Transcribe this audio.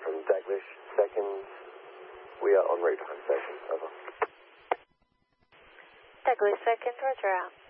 from Daglish Seconds. We are en route to home station. Over. Daglish Seconds, roger out.